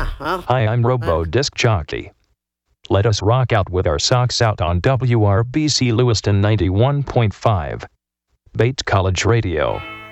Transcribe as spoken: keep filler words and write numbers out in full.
huh? Hi, I'm Robo Disc Jockey. Let us rock out with our socks out on W R B C Lewiston ninety-one point five. Bates College Radio.